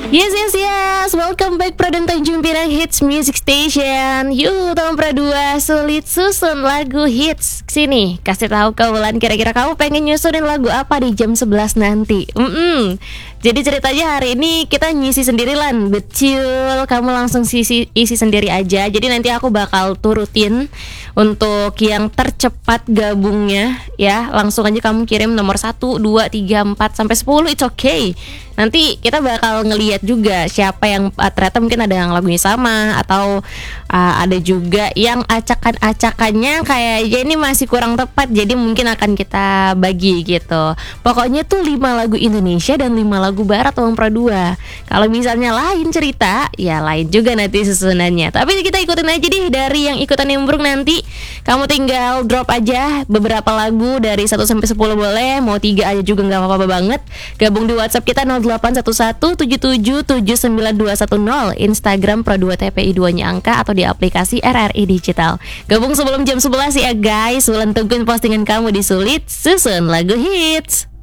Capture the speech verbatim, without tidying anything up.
Yes, yes, yes. Welcome back Pradon Tanjung Pinang Hits Music Station. Yuk, tahun Pradua sulit susun lagu hits. Sini, kasih tahu ke Wulan, kira-kira kamu pengen nyusunin lagu apa di jam sebelas nanti. Mm-mm. Jadi ceritanya hari ini kita ngisi sendiri Lan. Betul, kamu langsung isi, isi sendiri aja. Jadi nanti aku bakal turutin untuk yang tercepat gabungnya ya. Langsung aja kamu kirim nomor satu, dua, tiga, empat sampai sepuluh. It's okay. Nanti kita bakal ngeliat juga siapa yang uh, ternyata mungkin ada yang lagunya sama, atau uh, ada juga yang acakan-acakannya kayaknya ini masih kurang tepat, jadi mungkin akan kita bagi gitu. Pokoknya tuh lima lagu Indonesia dan lima lagu barat Wong Pro dua. Kalau misalnya lain cerita, ya lain juga nanti susunannya. Tapi kita ikutin aja deh, dari yang ikutan nimbrung nanti kamu tinggal drop aja beberapa lagu dari satu sampai sepuluh boleh, mau tiga aja juga nggak apa-apa banget. Gabung di WhatsApp kita nol delapan satu satu tujuh tujuh tujuh sembilan dua satu nol, Instagram Pro dua T P I dua-nya angka, atau di aplikasi R R I Digital. Gabung sebelum jam sebelas ya guys. Wulan tungguin postingan kamu di Sulit Susun Lagu Hits.